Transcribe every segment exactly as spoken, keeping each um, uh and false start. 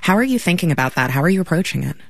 How are you thinking about that? How are you approaching it?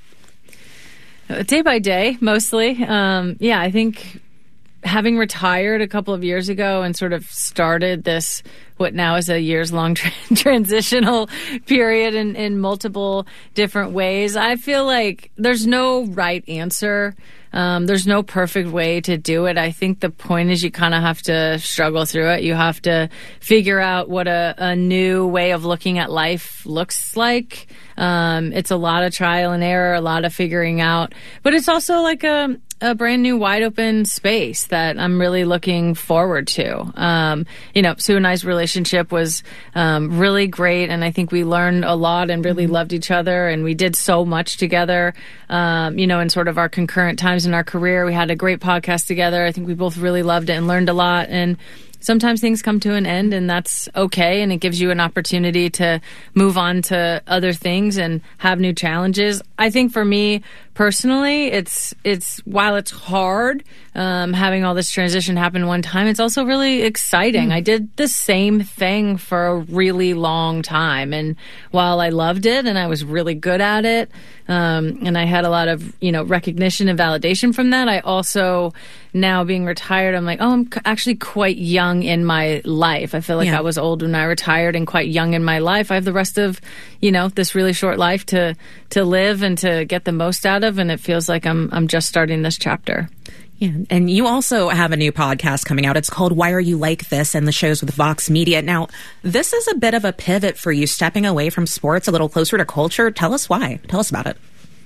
Day by day, mostly. Um, yeah, I think having retired a couple of years ago and sort of started this, what now is a years-long tra- transitional period in, in multiple different ways, I feel like there's no right answer. Um, there's no perfect way to do it. I think the point is you kind of have to struggle through it. You have to figure out what a, a new way of looking at life looks like. Um, it's a lot of trial and error, a lot of figuring out. But it's also like a, a brand new wide open space that I'm really looking forward to. Um, you know, Sue and I's relationship was um, really great, and I think we learned a lot and really mm-hmm. loved each other, and we did so much together, um, you know, in sort of our concurrent times in our career. We had a great podcast together. I think we both really loved it and learned a lot, and sometimes things come to an end, and that's okay, and it gives you an opportunity to move on to other things and have new challenges. I think for me personally, it's it's while it's hard um, having all this transition happen one time, it's also really exciting. Mm. I did the same thing for a really long time, and while I loved it and I was really good at it, um, and I had a lot of you know recognition and validation from that, I also now being retired, I'm like, oh, I'm actually quite young in my life. I feel like yeah. I was old when I retired and quite young in my life. I have the rest of, you know, this really short life to to live and to get the most out of, and it feels like I'm I'm just starting this chapter. Yeah, and you also have a new podcast coming out. It's called Why Are You Like This? And the show's with Vox Media. Now, this is a bit of a pivot for you, stepping away from sports, a little closer to culture. Tell us why. Tell us about it.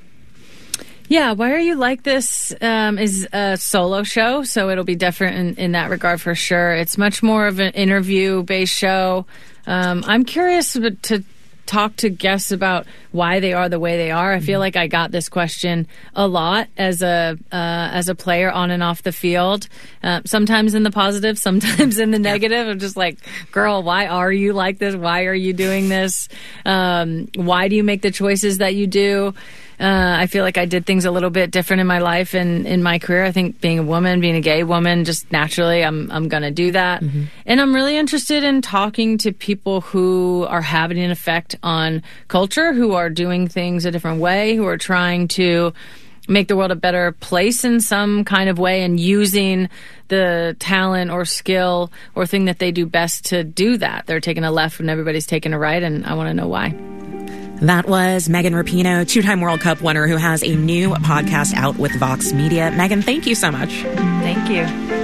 Yeah, Why Are You Like This um, is a solo show, so it'll be different in, in that regard for sure. It's much more of an interview-based show. Um, I'm curious to talk to guests about why they are the way they are. I feel like I got this question a lot as a uh, as a player on and off the field, uh, sometimes in the positive, sometimes in the negative. I'm just like, girl, why are you like this? Why are you doing this? Um, why do you make the choices that you do? Uh, I feel like I did things a little bit different in my life and in my career. I think being a woman, being a gay woman, just naturally, I'm I'm going to do that. Mm-hmm. And I'm really interested in talking to people who are having an effect on culture, who are doing things a different way, who are trying to make the world a better place in some kind of way and using the talent or skill or thing that they do best to do that. They're taking a left when everybody's taking a right, and I want to know why. That was Megan Rapinoe, two-time World Cup winner, who has a new podcast out with Vox Media. Megan, thank you so much. Thank you.